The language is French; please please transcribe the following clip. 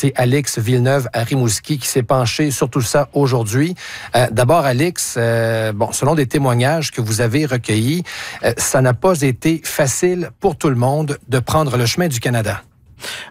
c'est Alix Villeneuve à Rimouski qui s'est penché sur tout ça aujourd'hui. D'abord, Alix, selon des témoignages que vous avez recueillis, ça n'a pas été facile pour tout le monde de prendre le chemin du Canada.